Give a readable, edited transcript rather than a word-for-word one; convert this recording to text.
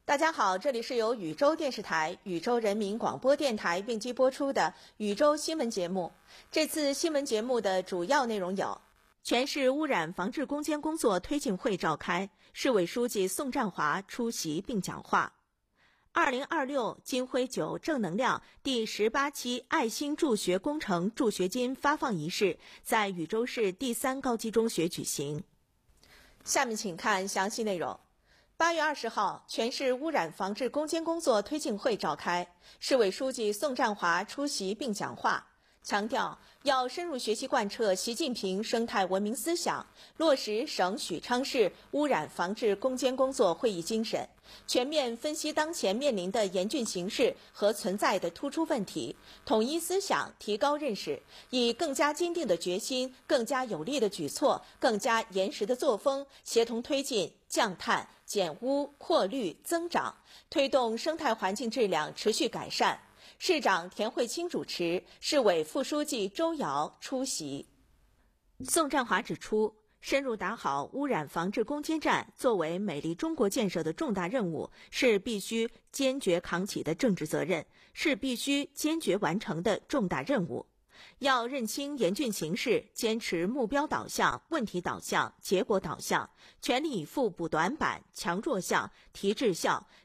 大家好，这里是由禹州电视台、禹州人民广播电台并机播出的禹州新闻节目。这次新闻节目的主要内容有：全市污染防治攻坚工作推进会召开，市委书记宋占华出席并讲话。2026金辉9正能量第18期爱心助学工程助学金发放仪式在禹州市第3高级中学举行。下面请看详细内容。8月20号，全市污染防治攻坚工作推进会召开，市委书记宋占华出席并讲话，强调要深入学习贯彻习近平生态文明思想，落实省许昌市污染防治攻坚工作会议精神，全面分析当前面临的严峻形势和存在的突出问题，统一思想，提高认识，以更加坚定的决心、更加有力的举措、更加严实的作风，协同推进降碳、减污、扩绿、增长，推动生态环境质量持续改善。市长田慧清主持，市委副书记周瑶出席。宋占华指出，深入打好污染防治攻坚战作为美丽中国建设的重大任务，是必须坚决扛起的政治责任，是必须坚决完成的重大任务。要认清严峻形势，坚持目标导向、问题导向、结果导向，全力以赴补短板、强弱项、提质效，